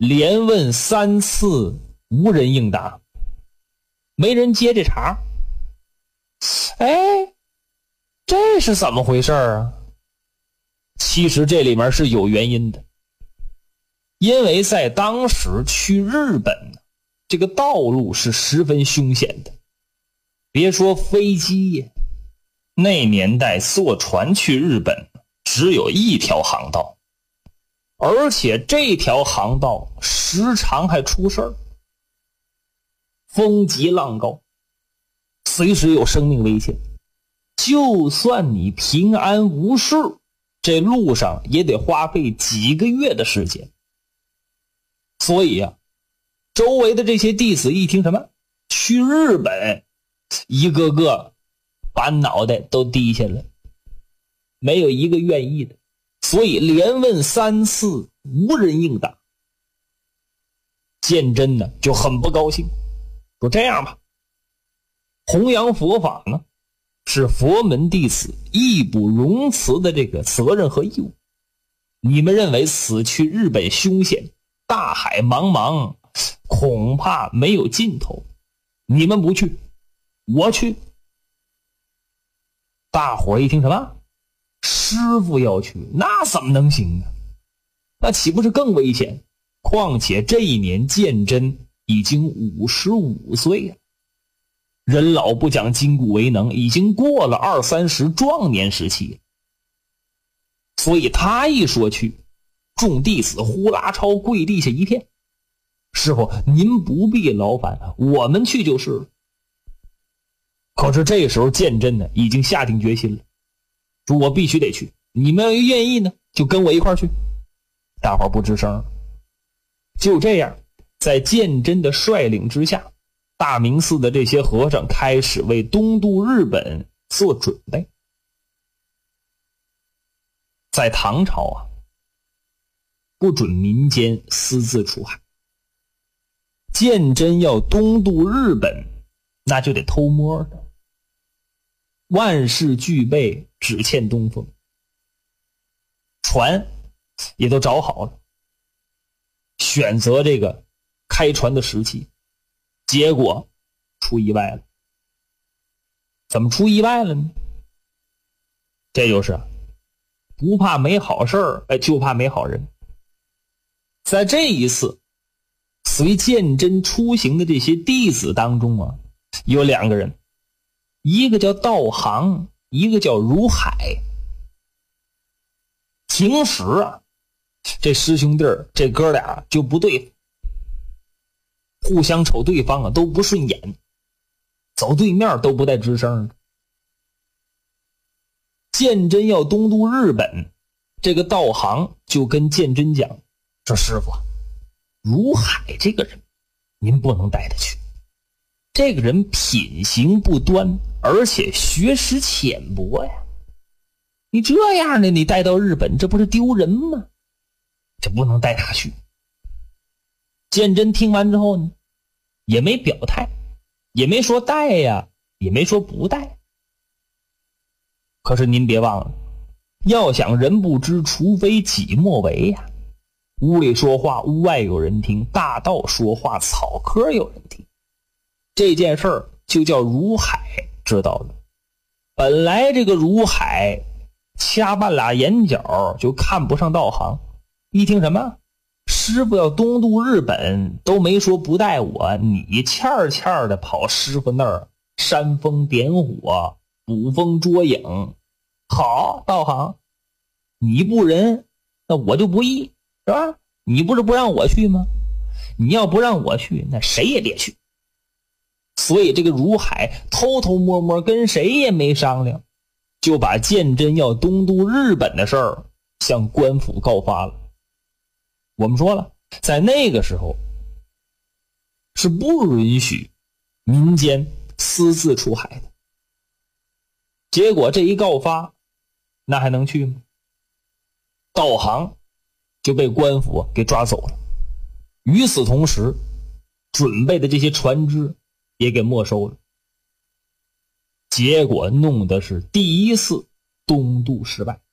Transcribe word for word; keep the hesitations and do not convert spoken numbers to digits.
连问三次，无人应答，没人接这茬。哎，这是怎么回事啊？其实这里面是有原因的，因为在当时去日本，这个道路是十分凶险的。别说飞机，那年代坐船去日本只有一条航道，而且这条航道时常还出事儿，风急浪高，随时有生命危险。就算你平安无事，这路上也得花费几个月的时间。所以啊，周围的这些弟子一听什么去日本，一个个把脑袋都低下来，没有一个愿意的，所以连问三次，无人应答。鉴真呢就很不高兴，说这样吧，弘扬佛法呢是佛门弟子义不容辞的这个责任和义务。你们认为此去日本凶险，大海茫茫，恐怕没有尽头，你们不去，我去。大伙一听什么师父要去，那怎么能行啊？那岂不是更危险？况且这一年鉴真已经五十五岁了，人老不讲筋骨为能，已经过了二三十壮年时期了。所以他一说去，众弟子呼啦超跪地下一片，师父您不必劳烦，我们去就是了。可是这时候鉴真呢已经下定决心了，说我必须得去，你们要愿意呢就跟我一块去。大伙不吱声。就这样，在鉴真的率领之下，大明寺的这些和尚开始为东渡日本做准备。在唐朝啊，不准民间私自出海，鉴真要东渡日本，那就得偷摸的。万事俱备，只欠东风。船也都找好了，选择这个开船的时期，结果出意外了。怎么出意外了呢？这就是不怕没好事儿，哎，就怕没好人。在这一次随鉴真出行的这些弟子当中啊，有两个人，一个叫道行，一个叫如海。平时啊，这师兄弟儿这哥俩就不对付，互相瞅对方啊都不顺眼，走对面都不带吱声的。鉴真要东渡日本，这个道行就跟鉴真讲，说师傅，如海这个人您不能带他去，这个人品行不端，而且学识浅薄呀，你这样的你带到日本，这不是丢人吗？这不能带他去。鉴真听完之后呢，也没表态，也没说带呀，也没说不带。可是您别忘了，要想人不知，除非己莫为呀。屋里说话，屋外有人听；大道说话，草棵有人听。这件事儿就叫如海知道了。本来这个如海掐半拉眼角就看不上道行，一听什么师傅要东渡日本，都没说不带我，你欠儿欠儿的跑师傅那儿煽风点火，捕风捉影。好，道行，你不仁，那我就不义，是吧？你不是不让我去吗？你要不让我去，那谁也别去。所以这个如海偷偷摸摸跟谁也没商量，就把鉴真要东渡日本的事儿向官府告发了。我们说了，在那个时候是不允许民间私自出海的。结果这一告发，那还能去吗？道行就被官府给抓走了。与此同时，准备的这些船只也给没收了。结果弄的是第一次东渡失败。